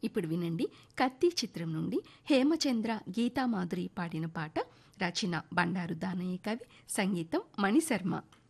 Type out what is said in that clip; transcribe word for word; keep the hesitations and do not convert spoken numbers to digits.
ఇప్పుడు వినండి, కత్తి చిత్రం నుండి హేమచంద్ర గీతామాధురి పాడిన పాట. రచన బండారు దానయ్య కవి, సంగీతం మణిశర్మ.